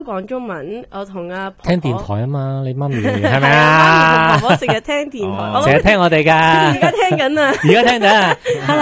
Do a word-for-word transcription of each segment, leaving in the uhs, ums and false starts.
講中文，我同阿婆聽電台啊嘛，你媽咪係咪啊？ 媽咪同婆婆成日聽電台， 成日聽我哋噶， 而家聽緊啊， 而家聽緊。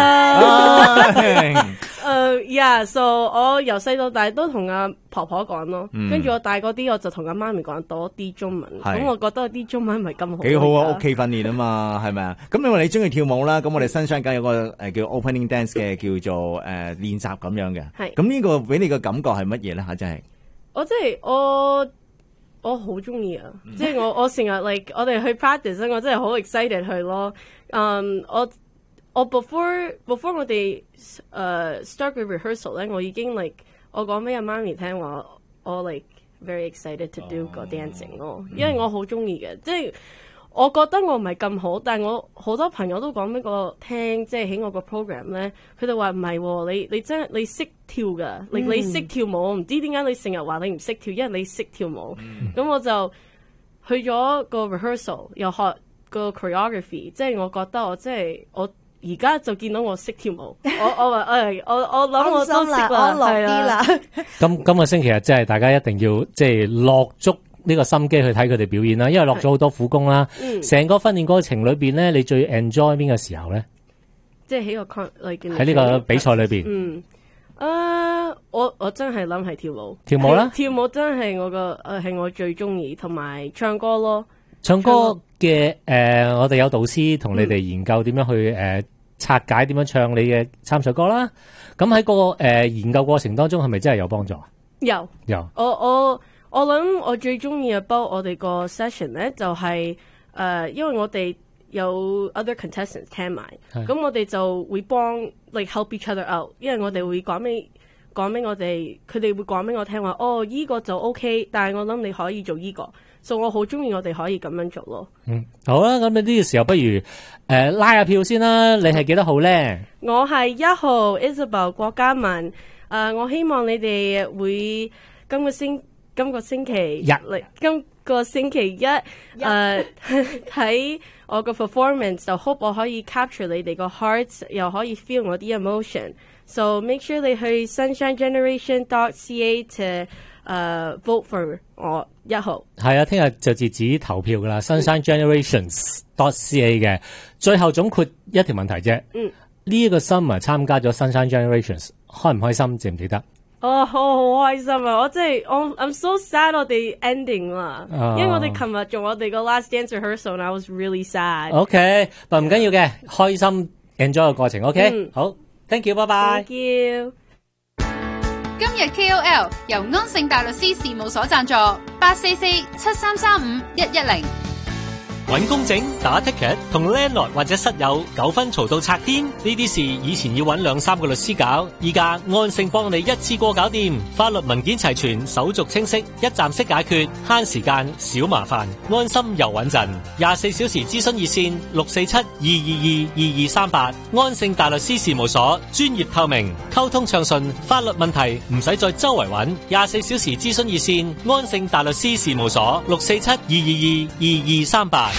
Hello，誒，yeah，so 我由細到大都同阿婆婆講咯，跟住我大個啲我就同阿媽咪講多啲中文，咁我覺得我啲中文唔係咁好。 幾好啊，屋企訓練啊嘛，係咪啊？咁因為你中意跳舞啦，咁我哋新商梗有個誒叫 opening dance 嘅叫做誒練習咁樣嘅，係。咁呢個俾你嘅感覺係乜嘢咧？吓，真係。 我即係我我好中意啊！即係我我成日 like 我哋去 practice 我真係好 excited 去咯。嗯，我我 before before 我哋誒、uh, start 個 rehearsal 咧，我已經 like 我講俾阿媽咪聽話，我 like very excited to do 個 dancing 咯，因為我好中意嘅，即係。我覺得我唔係咁好，但係我好多朋友都講俾我聽，即係喺我個 program 咧，佢哋話唔係，你你真係你識跳㗎，你你識跳舞，唔知點解你成日話你唔識跳，因為你識跳舞。咁、嗯、我就去咗個 rehearsal， 又學個 choreography， 即係我覺得我即係我而家就見到我識跳舞，我我話誒，我我諗我都識啦，係啦。 今今個星期日即係大家一定要即係落足呢個心機去睇佢哋表演啦，因為落咗好多苦功啦。成、嗯、個訓練過程裏邊咧，你最 enjoy 邊個時候咧？ 即係喺個喺呢個比賽裏邊。 嗯，啊，我我真係諗係跳舞。跳舞啦， 跳舞真係我個誒係我最中意，同埋唱歌咯。 唱歌嘅誒、呃，我哋有導師同你哋研究點樣去誒、呃、拆解點樣唱你嘅參賽歌啦。咁喺個誒、呃、研究過程當中，係咪真係有幫助啊？ 有有， 我我。我諗我最中意嘅包我哋個 session 咧就係、是、誒、呃，因為我哋有 other contestants 聽埋，咁我哋就會幫 like help each other out， 因為我哋會講俾講俾我哋，佢哋會講俾我聽話，哦依、這個就 OK， 但係我諗你可以做依、這個，所以我好中意我哋可以咁樣做咯。嗯， 好啦，咁你呢個時候不如誒、呃、拉下票先啦，你係幾多號咧？ 我係一號 Isabel 郭嘉文，誒、呃，我希望你哋會今個星。今個星期日嚟，今個星期一誒睇、uh, 我個 performance 就 hope 我可以 capture 你哋個 hearts， 又可以 feel 我啲 emotion。So make sure 你去 sunshine generation dot c a to 誒、uh, vote for 我一號。 係啊，聽日就截止投票噶啦 ，sunshine generations dot c a 嘅。最後總括一條問題啫。嗯，呢、這、一個 summer 參加咗 sunshine generations， 開唔開心？記唔記得？ 哦，好好開心啊！我真係我 I'm so sad 我哋 ending 啦，oh. 因為我哋琴日做我哋個 last dance rehearsal and I was really sad。 OK， 但唔緊要嘅，開心 enjoy 個過程。OK，、嗯、好 ，thank you， 拜拜。 Thank you。 今日 K O L 由安盛大律師事務所贊助，八四四七三三五一一零。 揾工整、打 ticket 同 landlord 或者室友糾紛嘈到拆天，呢啲事以前要揾兩三個律師搞，依家安盛幫你一次過搞掂，法律文件齊全，手續清晰，一站式解決，慳時間少麻煩，安心又穩陣。廿四小時諮詢熱線六四七二二二二二三八，安盛大律師事務所，專業透明，溝通暢順，法律問題唔使再周圍揾。廿四小時諮詢熱線安盛大律師事務所六四七二二二二二三八。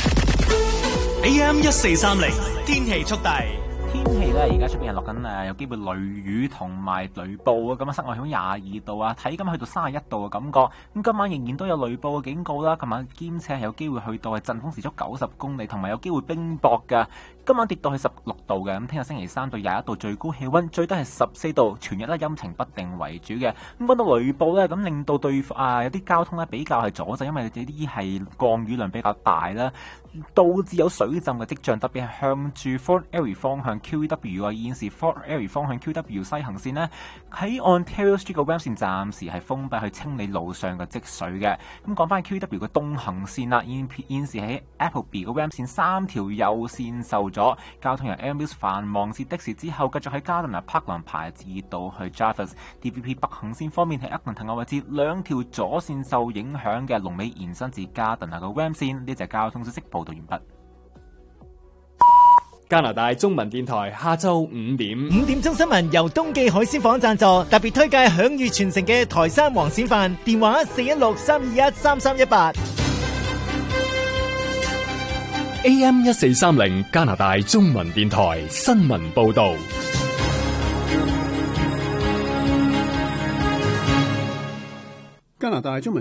A M 一四三零天氣速遞。 天氣咧，而家出邊係落緊誒，有機會雷雨同埋雷暴啊！咁啊，室外氣溫廿二度啊，體感去到三十一度嘅感覺。咁今晚仍然都有雷暴嘅警告啦。琴晚兼且係有機會去到係陣風時速九十公里，同埋有機會冰雹㗎。今晚跌到去十六度嘅，咁聽日星期三到廿一度，最高氣溫最低係十四度，全日咧陰晴不定為主嘅。咁講到雷暴咧，咁令到對啊有啲交通咧比較係阻滯，因為呢啲係降雨量比較大啦，導致有水浸嘅跡象，特別係向住 Fort Erie 方向 Q W 啊，現時 Fort Erie 方向 Q W 西行線呢，喺 Ontario Street 個 ramp 線暫時係封閉去清理路上嘅積水嘅。咁講翻 Q W 嘅東行線啦，現現時喺 Appleby 個 ramp 線三條右線受阻，交通由 Ambrose 繁忙至的士之後，繼續喺 Gardiner Parkland 排至到去 Jarvis。D V P 北行線方面喺 Eglinton 嘅位置，兩條左線受影響嘅龍尾延伸至 Gardiner 嘅 ramp 線。呢隻交通消息報道完畢。 加拿大中文電台下晝五點， 五點鐘新聞由東記海鮮舫贊助，特別推介享譽全城嘅台山黃鱔飯，電話四一六三二一三三一八。 A M 一四三零加拿大中文電台新聞報道。加加拿大中文